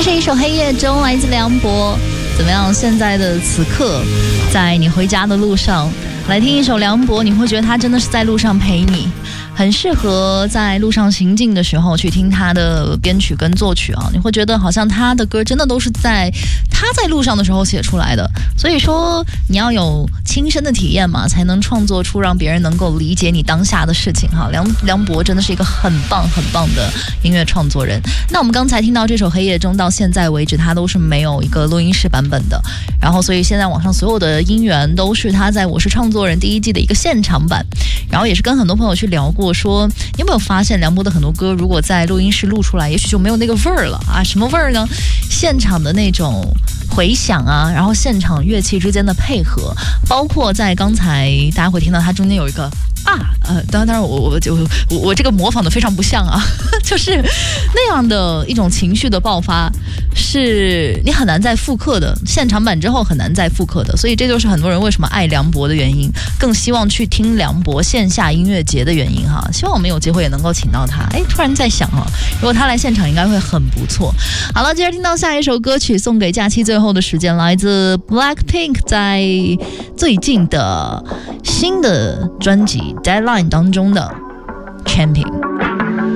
这是一首《黑夜中》，来自梁博。怎么样？现在的此刻，在你回家的路上，来听一首梁博，你会觉得他真的是在路上陪你，很适合在路上行进的时候去听他的编曲跟作曲啊。你会觉得好像他的歌真的都是他在路上的时候写出来的。所以说，你要有亲身的体验嘛，才能创作出让别人能够理解你当下的事情哈。梁博真的是一个很棒很棒的音乐创作人。那我们刚才听到这首《黑夜中》，到现在为止，他都是没有一个录音室版本的。然后，所以现在网上所有的音源都是他在《我是创作人》第1季的一个现场版。然后也是跟很多朋友去聊过，说你有没有发现梁博的很多歌，如果在录音室录出来，也许就没有那个味儿了啊？什么味儿呢？现场的那种回响啊，然后现场乐器之间的配合，包括在刚才大家会听到它中间有一个当然我这个模仿的非常不像啊，就是那样的一种情绪的爆发，是你很难再复刻的，现场版之后很难再复刻的。所以这就是很多人为什么爱梁博的原因，更希望去听梁博线下音乐节的原因哈。希望我们有机会也能够请到他。突然在想如果他来现场应该会很不错。好了，接着听到下一首歌曲，送给假期最后的时间，来自 Blackpink 在最近的新的专辑 Deadline 当中的 Champion。